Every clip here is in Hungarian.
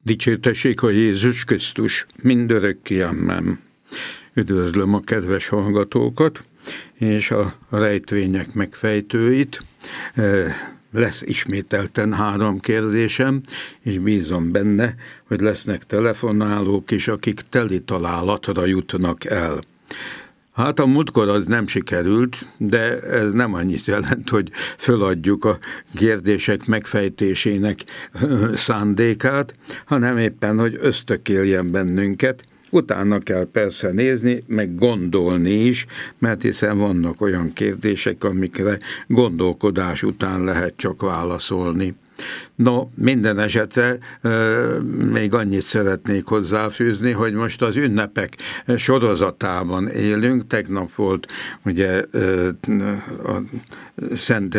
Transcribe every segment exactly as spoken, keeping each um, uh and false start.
Dicsértessék a Jézus Krisztus, mindörökké amen. Üdvözlöm a kedves hallgatókat, és a rejtvények megfejtőit. Lesz ismételten három kérdésem, és bízom benne, hogy lesznek telefonálók is, akik teli találatra jutnak el. Hát a múltkor az nem sikerült, de ez nem annyit jelent, hogy föladjuk a kérdések megfejtésének szándékát, hanem éppen, hogy ösztökéljen bennünket. Utána kell persze nézni, meg gondolni is, mert hiszen vannak olyan kérdések, amikre gondolkodás után lehet csak válaszolni. No, minden esetre euh, még annyit szeretnék hozzáfűzni, hogy most az ünnepek sorozatában élünk. Tegnap volt ugye euh, a Szent,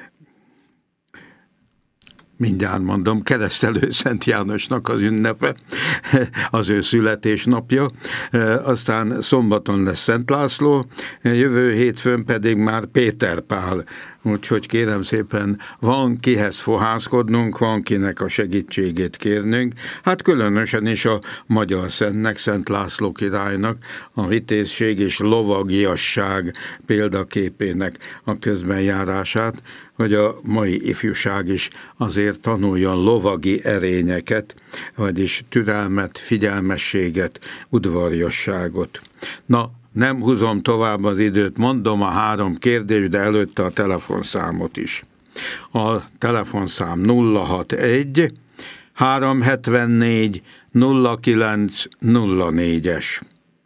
mindjárt mondom, Keresztelő Szent Jánosnak az ünnepe, az ő születésnapja, aztán szombaton lesz Szent László, jövő hétfőn pedig már Péter Pál. Úgyhogy kérem szépen, van kihez fohászkodnunk, van kinek a segítségét kérnünk, hát különösen is a magyar szentnek, Szent László királynak, a vitézség és lovagiasság példaképének a közbenjárását, hogy a mai ifjúság is azért tanuljon lovagi erényeket, vagyis türelmet, figyelmességet, udvariasságot. Na, nem húzom tovább az időt, mondom a három kérdést, de előtte a telefonszámot is. A telefonszám nulla hatvanegy háromszázhetvennégy nulla kilenc nulla négyes.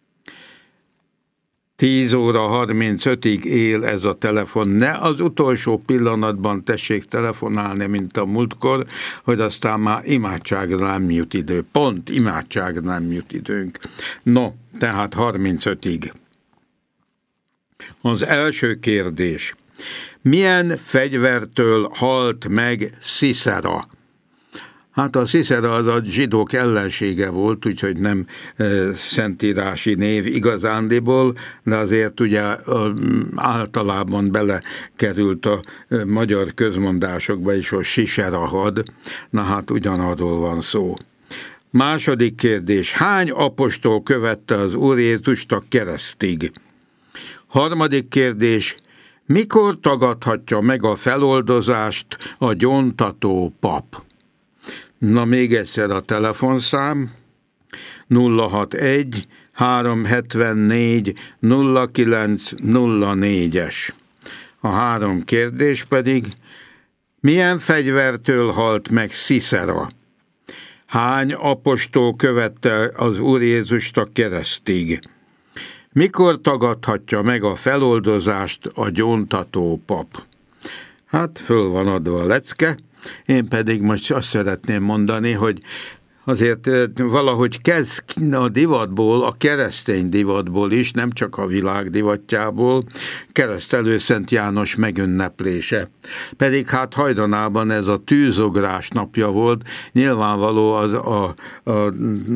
tíz óra harmincötig él ez a telefon. Ne az utolsó pillanatban tessék telefonálni, mint a múltkor, hogy aztán már imádságra nem jut idő. Pont imádságra nem jut időnk. No, tehát harmincötig. Az első kérdés. Milyen fegyvertől halt meg Sziszera? Hát a Sziszera az a zsidók ellensége volt, úgyhogy nem e, szentírási név igazándiból, de azért ugye e, általában belekerült a e, magyar közmondásokba is, hogy Sisera had, na hát ugyanarról van szó. Második kérdés. Hány apostol követte az Úr Jézust a keresztig? Harmadik kérdés. Mikor tagadhatja meg a feloldozást a gyóntató pap? Na még egyszer a telefonszám nulla hatvanegy háromszázhetvennégy nulla kilenc nulla négyes. A három kérdés pedig, milyen fegyvertől halt meg Sziszera? Hány apostol követte az Úr Jézust a keresztig? Mikor tagadhatja meg a feloldozást a gyóntató pap? Hát föl van adva a lecke. Én pedig most azt szeretném mondani, hogy azért valahogy kezd a divatból, a keresztény divatból is, nem csak a világ divatjából, Keresztelő Szent János megünneplése. Pedig hát hajdanában ez a tűzográs napja volt, nyilvánvaló az a, a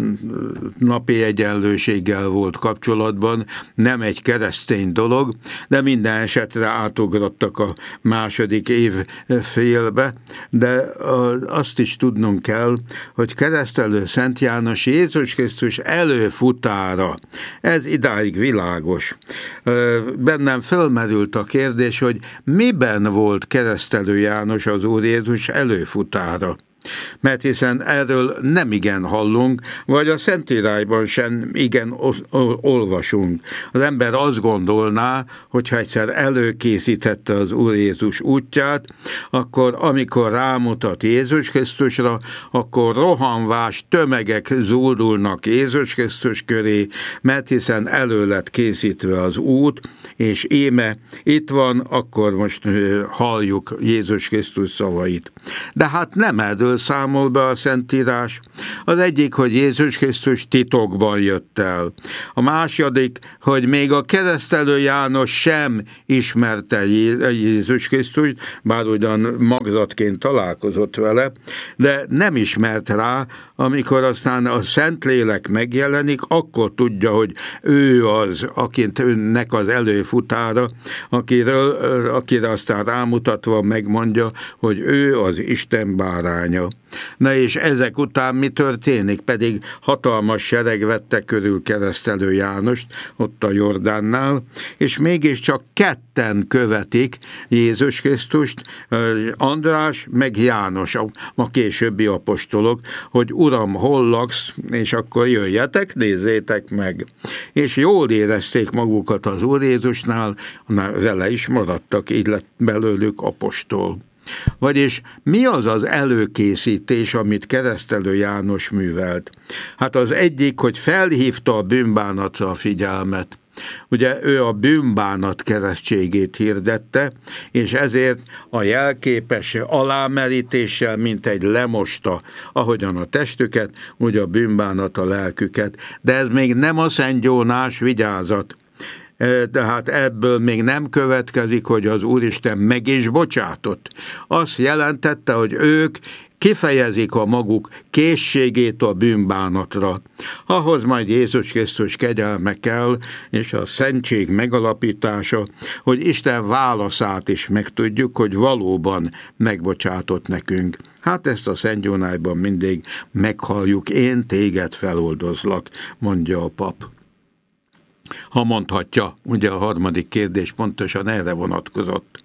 napi egyenlőséggel volt kapcsolatban, nem egy keresztény dolog, de minden esetre átugrottak a második év félbe, de azt is tudnunk kell, hogy Keresztelő Szent János Jézus Krisztus előfutára. Ez idáig világos. Bennem fölmerült a kérdés, hogy miben volt Keresztelő János az Úr Jézus előfutára. Mert hiszen erről nem igen hallunk, vagy a Szentírásban sem igen olvasunk. Az ember azt gondolná, hogyha egyszer előkészítette az Úr Jézus útját, akkor amikor rámutat Jézus Krisztusra, akkor rohanvás tömegek zúdulnak Jézus Krisztus köré, mert hiszen elő lett készítve az út, és íme itt van, akkor most halljuk Jézus Krisztus szavait. De hát nem erről számol be a Szentírás. Az egyik, hogy Jézus Krisztus titokban jött el. A második, hogy még a Keresztelő János sem ismerte Jézus Krisztust, bár ugyan magzatként találkozott vele, de nem ismert rá, amikor aztán a Szentlélek megjelenik, akkor tudja, hogy ő az, akinek az előfutára, akiről, akire aztán rámutatva megmondja, hogy ő az Isten báránya. Na és ezek után mi történik? Pedig hatalmas sereg vette körül Keresztelő Jánost ott a Jordánnál, és mégiscsak ketten követik Jézus Krisztust, András meg János, a későbbi apostolok, hogy Uram, hol laksz, és akkor jöjjetek, nézzétek meg. És jól érezték magukat az Úr Jézusnál, vele is maradtak, így lett belőlük apostol. Vagyis mi az az előkészítés, amit Keresztelő János művelt? Hát az egyik, hogy felhívta a bűnbánatra a figyelmet. Ugye ő a bűnbánat keresztségét hirdette, és ezért a jelképes alámerítéssel mintegy lemosta, ahogyan a testüket, úgy a bűnbánat a lelküket. De ez még nem a szentgyónás, vigyázat. Tehát ebből még nem következik, hogy az Úristen meg is bocsátott. Azt jelentette, hogy ők kifejezik a maguk készségét a bűnbánatra. Ahhoz majd Jézus Krisztus kegyelme kell, és a szentség megalapítása, hogy Isten válaszát is megtudjuk, hogy valóban megbocsátott nekünk. Hát ezt a szentgyónásban mindig meghalljuk, én téged feloldozlak, mondja a pap. Ha mondhatja, ugye a harmadik kérdés pontosan erre vonatkozott.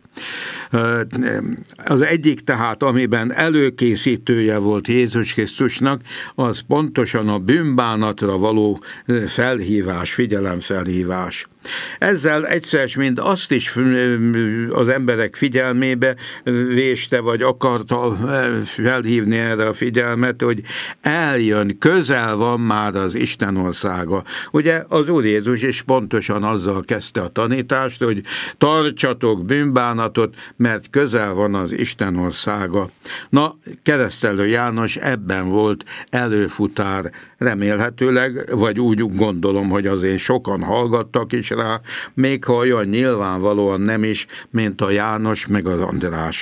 Az egyik tehát, amiben előkészítője volt Jézus Krisztusnak, az pontosan a bűnbánatra való felhívás, figyelemfelhívás. Ezzel egyszer mind azt is az emberek figyelmébe véste, vagy akarta felhívni erre a figyelmet, hogy eljön, közel van már az Isten országa. Ugye az Úr Jézus is pontosan azzal kezdte a tanítást, hogy tartsatok bűnbánatot, mert közel van az Isten országa. Na, Keresztelő János ebben volt előfutár, remélhetőleg, vagy úgy gondolom, hogy azért sokan hallgattak is rá, még ha olyan nyilvánvalóan nem is, mint a János meg az András.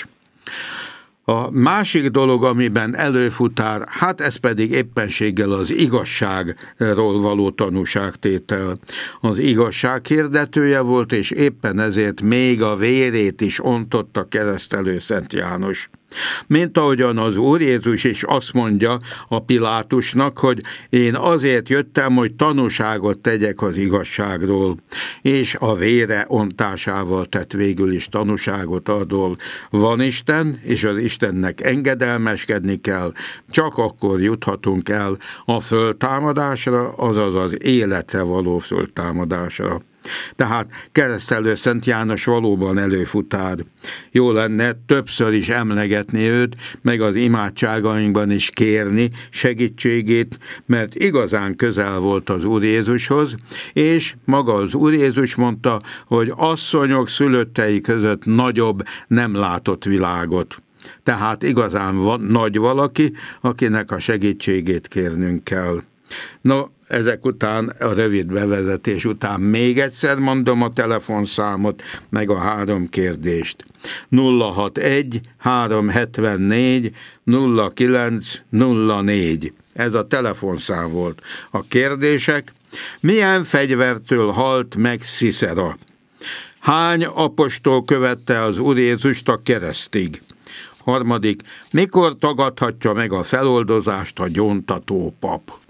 A másik dolog, amiben előfutár, hát ez pedig éppenséggel az igazságról való tanúságtétel. Az igazság hirdetője volt, és éppen ezért még a vérét is ontotta Keresztelő Szent János. Mint ahogyan az Úr Jézus is azt mondja a Pilátusnak, hogy én azért jöttem, hogy tanúságot tegyek az igazságról, és a vére ontásával tett végül is tanúságot arról. Van Isten, és az Istennek engedelmeskedni kell, csak akkor juthatunk el a föltámadásra, azaz az életre való föltámadásra. Tehát Keresztelő Szent János valóban előfutár. Jó lenne többször is emlegetni őt, meg az imádságainkban is kérni segítségét, mert igazán közel volt az Úr Jézushoz, és maga az Úr Jézus mondta, hogy asszonyok szülöttei között nagyobb nem látott világot. Tehát igazán van nagy valaki, akinek a segítségét kérnünk kell. No, ezek után, a rövid bevezetés után még egyszer mondom a telefonszámot, meg a három kérdést. nulla hatvanegy háromszázhetvennégy nulla kilenc nulla négy. Ez a telefonszám volt. A kérdések: milyen fegyvertől halt meg Sziszera? Hány apostol követte az Úr Jézust a keresztig? Harmadik, mikor tagadhatja meg a feloldozást a gyóntató pap?